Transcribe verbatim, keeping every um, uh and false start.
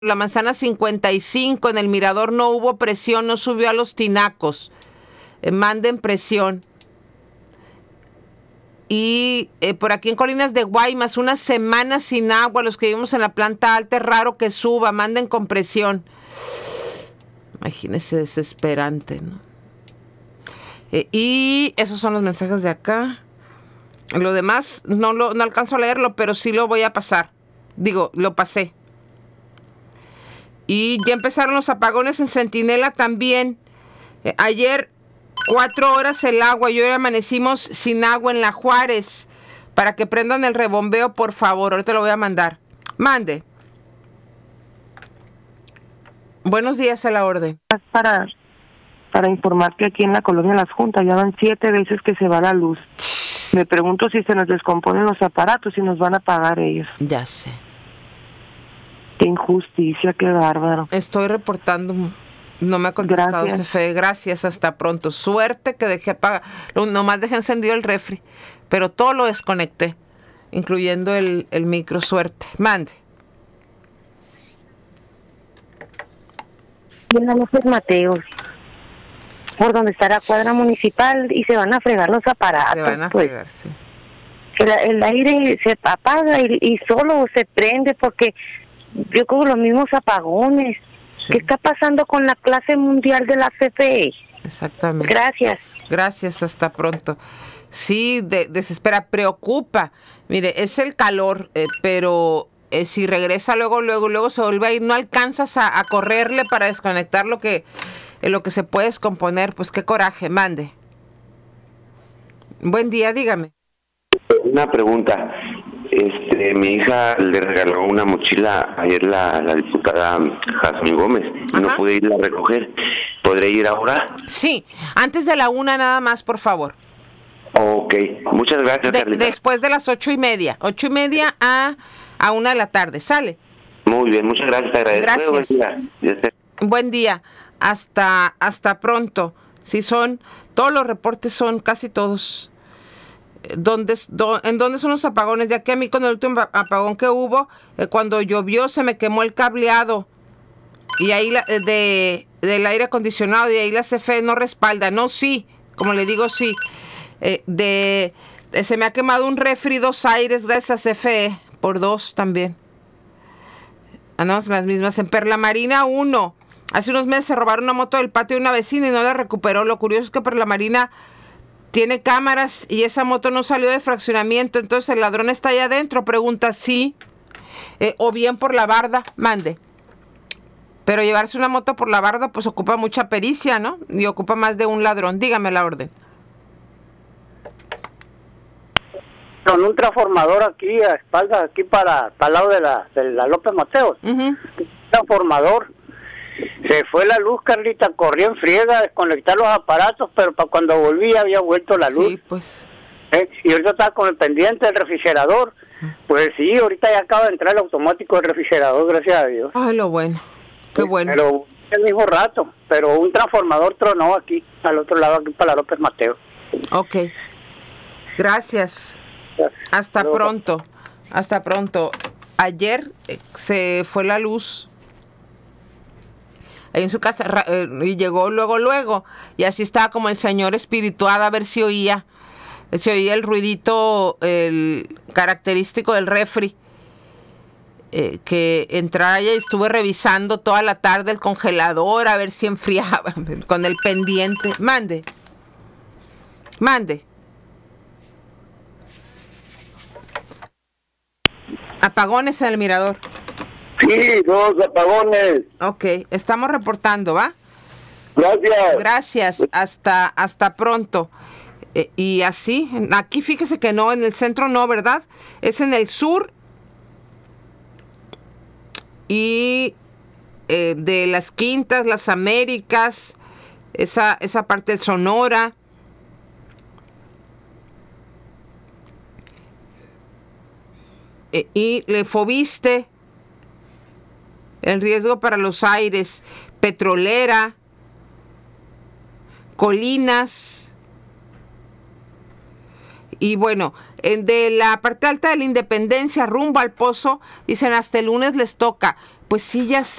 la manzana cincuenta y cinco, en el Mirador no hubo presión, no subió a los tinacos. Eh, manden presión. Y eh, por aquí en Colinas de Guaymas, una semana sin agua, los que vivimos en la planta alta, es raro que suba, manden con presión. Imagínense, desesperante, ¿no? Eh, y esos son los mensajes de acá. Lo demás no, lo, no alcanzo a leerlo, pero sí lo voy a pasar. Digo, lo pasé. Y ya empezaron los apagones en Centinela también. Eh, ayer, cuatro horas el agua. Y hoy amanecimos sin agua en La Juárez. Para que prendan el rebombeo, por favor. Ahorita lo voy a mandar. Mande. Buenos días, a la orden. Para, para informar que aquí en la colonia Las Juntas ya van siete veces que se va la luz. Me pregunto si se nos descomponen los aparatos y nos van a pagar ellos. Ya sé. Qué injusticia, qué bárbaro. Estoy reportando. No me ha contestado Gracias. Cefe. Gracias, hasta pronto. Suerte que dejé apagar. Nomás dejé encendido el refri. Pero todo lo desconecté, incluyendo el, el micro. Suerte. Mande. En la López Mateos, por donde está la cuadra municipal, y se van a fregar los aparatos. Se van a pues. fregar, sí. El, el aire se apaga y, y solo se prende porque yo creo los mismos apagones. Sí. ¿Qué está pasando con la clase mundial de la C F E? Exactamente. Gracias. Gracias, hasta pronto. Sí, de, desespera, preocupa. Mire, es el calor, eh, pero eh, si regresa luego, luego, luego se vuelve a ir, no alcanzas a, a correrle para desconectar lo que, eh, lo que se puede descomponer. Pues qué coraje, mande. Buen día, dígame. Una pregunta. Este, mi hija le regaló una mochila ayer la, la diputada Jazmín Gómez. Ajá. No pude irla a recoger. ¿Podré ir ahora? Sí, antes de la una nada más, por favor. Ok, muchas gracias, De, Carlita. después de las ocho y media. Ocho y media a, a una de la tarde. ¿Sale? Muy bien, muchas gracias, te agradezco. Gracias. Buen día. Ya sé. Buen día. Hasta, hasta pronto. Sí, son, todos los reportes son, casi todos. ¿Dónde, do, ¿En dónde son los apagones? Ya que a mí con el último apagón que hubo, eh, cuando llovió se me quemó el cableado. Y ahí la, de, del aire acondicionado, y ahí la C F E no respalda. No, sí, como le digo, sí. Eh, de, de se me ha quemado un refri, dos aires, gracias a C F E, por dos también. Andamos las mismas. En Perla Marina, uno. Hace unos meses se robaron una moto del patio de una vecina y no la recuperó. Lo curioso es que Perla Marina tiene cámaras y esa moto no salió de fraccionamiento. Entonces el ladrón está allá adentro. Pregunta sí. Eh, o bien por la barda, mande. Pero llevarse una moto por la barda pues ocupa mucha pericia, ¿no? Y ocupa más de un ladrón. Dígame la orden. Con un transformador aquí a espaldas, aquí para, para el lado de la, de la López Mateos. Uh-huh. Un transformador. Se fue la luz, Carlita, corrió en friega a desconectar los aparatos, pero para cuando volví había vuelto la luz. Sí, pues. ¿Eh? Y ahorita estaba con el pendiente del refrigerador. Pues sí, ahorita ya acaba de entrar el automático del refrigerador, gracias a Dios. Ay, lo bueno. Qué bueno. Pero el mismo rato, pero un transformador tronó aquí, al otro lado, aquí para la López Mateo. Ok. Gracias. Hasta Luego. pronto. Hasta pronto. Ayer eh, se fue la luz ahí en su casa ra- eh, y llegó luego, luego. Y así estaba como el señor espiritual a ver si oía. Se oía el ruidito el característico del refri. Eh, que entraba y estuve revisando toda la tarde el congelador a ver si enfriaba con el pendiente. Mande. Mande. Apagones en el Mirador. Sí, dos apagones. Ok, estamos reportando, ¿va? Gracias. Gracias, hasta, hasta pronto. Eh, y así, aquí fíjese que no, en el centro no, ¿verdad? Es en el sur y eh, de las Quintas, las Américas, esa, esa parte de Sonora. Eh, y le Fobiste, el riesgo para los aires, Petrolera, Colinas. Y bueno, de la parte alta de la Independencia rumbo al Pozo, dicen hasta el lunes les toca. Pues sí, ya sé.